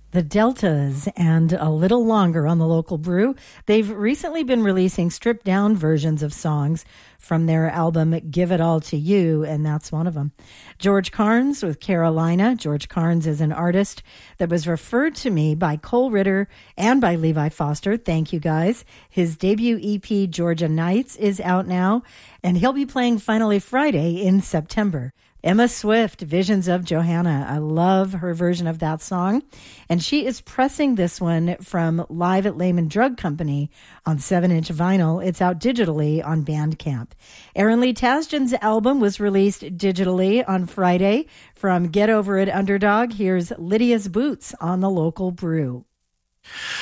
The Deltas and A Little Longer on the Local Brew. They've recently been releasing stripped down versions of songs from their album Give It All to You, and that's one of them. George Carnes with Carolina. George Carnes is an artist that was referred to me by Cole Ritter and by Levi Foster. Thank you, guys. His debut EP, Georgia Nights, is out now, and he'll be playing Finally Friday in September. Emma Swift, Visions of Johanna. I love her version of that song. And she is pressing this one from Live at Lehman Drug Company on 7-inch vinyl. It's out digitally on Bandcamp. Aaron Lee Tasjan's album was released digitally on Friday. From Get Over It Underdog, here's Lydia's Boots on the Local Brew.